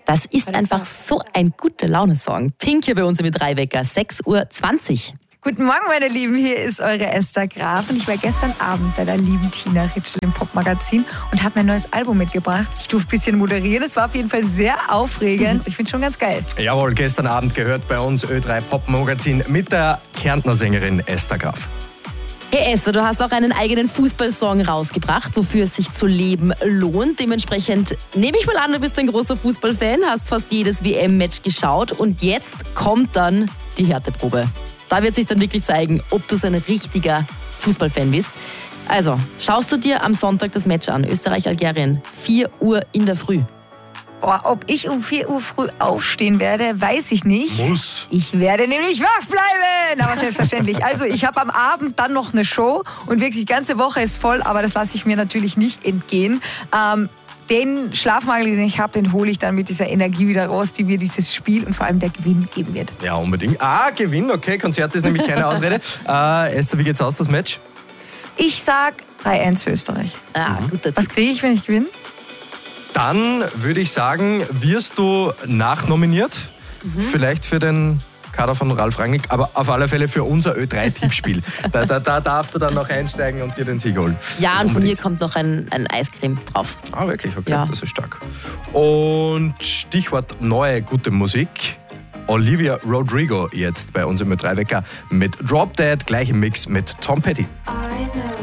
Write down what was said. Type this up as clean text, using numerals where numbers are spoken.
Das ist einfach so ein gute Laune-Song. Pink hier bei uns im Ö3-Wecker, 6:20 Uhr. Guten Morgen, meine Lieben, hier ist eure Esther Graf und ich war gestern Abend bei der lieben Tina Ritschl im Popmagazin und habe mein neues Album mitgebracht. Ich durfte ein bisschen moderieren, es war auf jeden Fall sehr aufregend. Ich finde schon ganz geil. Jawohl, gestern Abend gehört bei uns Ö3 Popmagazin mit der Kärntner Sängerin Esther Graf. Hey Esther, du hast auch einen eigenen Fußballsong rausgebracht, wofür es sich zu leben lohnt. Dementsprechend nehme ich mal an, du bist ein großer Fußballfan, hast fast jedes WM-Match geschaut und jetzt kommt dann die Härteprobe. Da wird sich dann wirklich zeigen, ob du so ein richtiger Fußballfan bist. Also, schaust du dir am Sonntag das Match an, Österreich-Algerien, 4 Uhr in der Früh. Ob ich um 4 Uhr früh aufstehen werde, weiß ich nicht. Muss. Ich werde nämlich wach bleiben, aber selbstverständlich. Also ich habe am Abend dann noch eine Show und wirklich die ganze Woche ist voll, aber das lasse ich mir natürlich nicht entgehen. Den Schlafmangel, den ich habe, den hole ich dann mit dieser Energie wieder raus, die mir dieses Spiel und vor allem der Gewinn geben wird. Ja, unbedingt. Gewinn, okay, Konzert ist nämlich keine Ausrede. Esther, wie geht's aus, das Match? Ich sag 3-1 für Österreich. Guter Was kriege ich, wenn ich gewinne? Dann würde ich sagen, wirst du nachnominiert. Vielleicht für den Kader von Ralf Rangnick, aber auf alle Fälle für unser Ö3-Tippspiel. Da darfst du dann noch einsteigen und dir den Sieg holen. Ja, und von mir kommt noch ein Eiscreme drauf. Ah, wirklich? Okay, Ja. Das ist stark. Und Stichwort neue gute Musik. Olivia Rodrigo jetzt bei uns im Ö3-Wecker mit Drop Dead, gleich im Mix mit Tom Petty.